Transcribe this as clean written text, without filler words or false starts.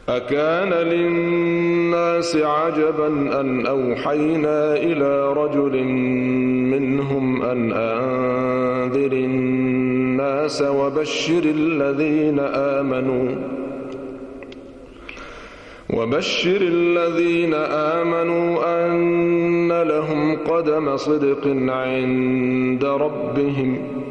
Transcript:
أكان للناس عجبا أن أوحينا إلى رجل منهم أن أنذر الناس وبشر الذين آمنوا أن لهم قدم صدق عند ربهم